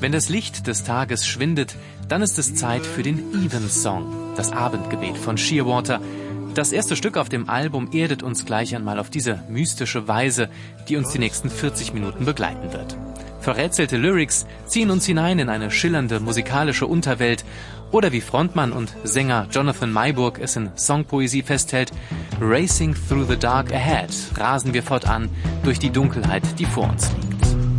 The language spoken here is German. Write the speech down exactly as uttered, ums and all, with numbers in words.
Wenn das Licht des Tages schwindet, dann ist es Zeit für den Evensong, das Abendgebet von Shearwater. Das erste Stück auf dem Album erdet uns gleich einmal auf diese mystische Weise, die uns die nächsten vierzig Minuten begleiten wird. Verrätselte Lyrics ziehen uns hinein in eine schillernde musikalische Unterwelt oder wie Frontmann und Sänger Jonathan Mayburg es in Songpoesie festhält, Racing through the dark ahead, rasen wir fortan durch die Dunkelheit, die vor uns liegt.